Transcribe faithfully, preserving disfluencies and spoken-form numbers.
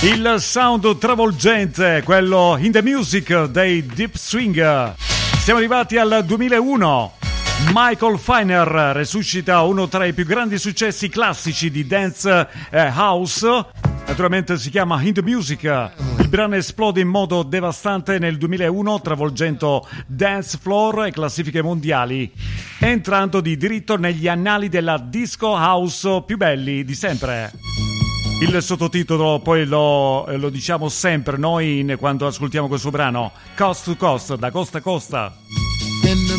Il sound travolgente, quello in the music dei Deep Swing. Siamo arrivati al duemilauno. Michael Feiner resuscita uno tra i più grandi successi classici di dance eh, house. Naturalmente si chiama In the Music. Il brano esplode in modo devastante nel duemilauno, travolgendo dance floor e classifiche mondiali, entrando di diritto negli annali della disco house più belli di sempre. Il sottotitolo poi lo, lo diciamo sempre noi in, quando ascoltiamo questo brano: Coast to Coast, da costa a costa. In the